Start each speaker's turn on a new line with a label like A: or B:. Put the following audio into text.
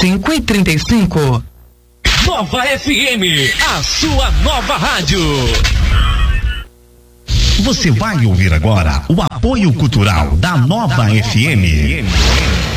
A: 5:35.
B: Nova FM, a sua nova rádio.
C: Você vai ouvir agora o apoio cultural da Nova FM.